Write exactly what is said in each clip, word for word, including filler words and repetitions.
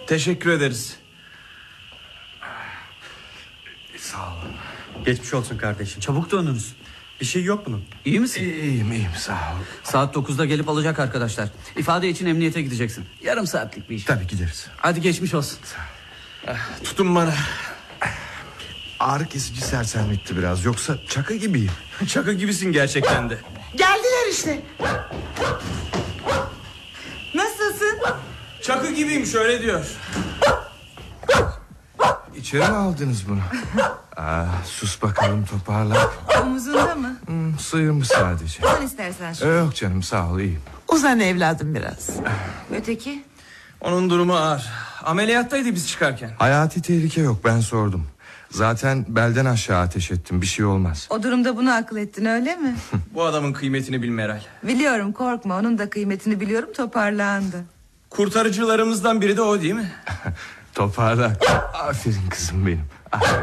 Teşekkür ederiz. Sağ olun. Geçmiş olsun kardeşim. Çabuk döndünüz. Bir şey yok bunun. İyi misin? İyiyim iyiyim sağ ol. Saat dokuzda gelip alacak arkadaşlar. İfade için emniyete gideceksin. Yarım saatlik bir iş. Tabii gideriz. Hadi geçmiş olsun. Tutun bana. Ağrı kesici sersemletti biraz. Yoksa çaka gibiyim. Şaka gibisin gerçekten de. Geldiler işte. Nasılsın? Çakı gibiyim şöyle diyor. İçeri mi aldınız bunu? Aa, sus bakalım toparla. Omuzunda mı? Hmm, sıyırmış sadece. Sen istersen şu. Ee, yok canım sağ ol iyiyim. Uzan evladım biraz. Öteki? Onun durumu ağır. Ameliyattaydı biz çıkarken. Hayati tehlike yok, ben sordum. Zaten belden aşağı ateş ettim, bir şey olmaz. O durumda bunu akıl ettin öyle mi? Bu adamın kıymetini bil Meral. Biliyorum, korkma, onun da kıymetini biliyorum, toparlandı. Kurtarıcılarımızdan biri de o değil mi? Toparla. Aferin kızım benim. Aferin.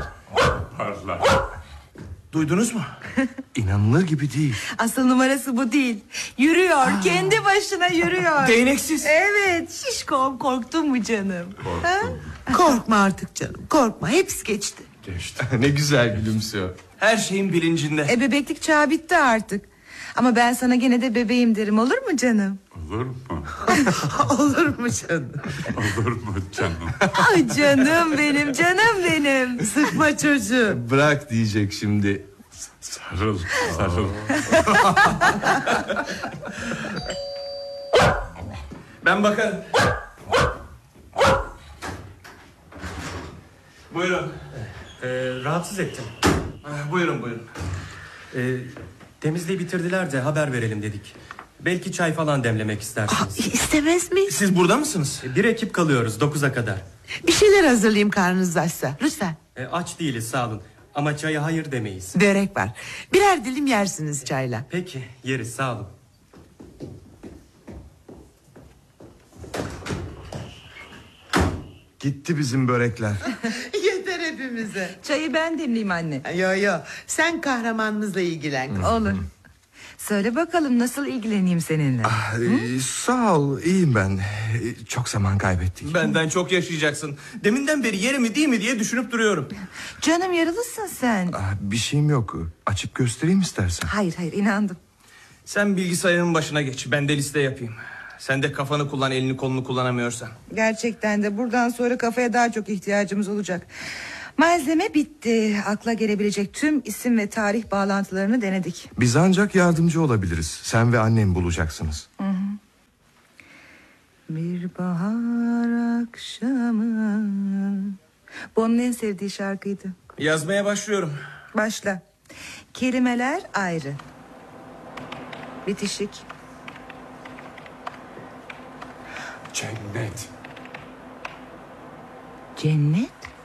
Duydunuz mu? İnanılır gibi değil. Asıl numarası bu değil. Yürüyor, kendi başına yürüyor. Değneksiz. Evet, şişko, korktun mu canım? Korktum. Korkma artık canım, korkma, hepsi geçti. Ne güzel gülümsüyor. Her şeyin bilincinde. E bebeklik çağı bitti artık. Ama ben sana gene de bebeğim derim, olur mu canım? Olur mu? Olur mu canım? Olur mu canım? Ay canım benim, canım benim. Sıkma çocuğu. Bırak diyecek şimdi. Sarıl, sarıl. Ben bakarım. Buyurun. Ee, rahatsız ettim. Ah, Buyurun buyurun. Ee, temizliği bitirdiler de haber verelim dedik. Belki çay falan demlemek istersiniz. İstemez mi? Siz burada mısınız? Bir ekip kalıyoruz dokuza kadar. Bir şeyler hazırlayayım karnınız açsa. Lütfen. Ee, aç değiliz sağ olun. Ama çaya hayır demeyiz. Börek var. Birer dilim yersiniz çayla. Peki yeriz sağ olun. Gitti bizim börekler. Yeter hepimize. Çayı ben demleyeyim anne. Yo yo, sen kahramanımızla ilgilen. Olur. Söyle bakalım, nasıl ilgileneyim seninle? Ah, e, sağ ol iyiyim ben. E, Çok zaman kaybettik. Benden çok yaşayacaksın. Deminden beri yeri mi değil mi diye düşünüp duruyorum. Canım, yaralısın sen. Ah, bir şeyim yok. Açıp göstereyim istersen. Hayır hayır, inandım. Sen bilgisayarın başına geç. Ben de liste yapayım. Sen de kafanı kullan, elini kolunu kullanamıyorsan. Gerçekten de buradan sonra kafaya daha çok ihtiyacımız olacak. Malzeme bitti. Akla gelebilecek tüm isim ve tarih bağlantılarını denedik. Biz ancak yardımcı olabiliriz. Sen ve annem bulacaksınız. Hı hı. Bir bahar akşamı. Bu onun en sevdiği şarkıydı. Yazmaya başlıyorum. Başla. Kelimeler ayrı. Bitişik. Cennet. Cennet?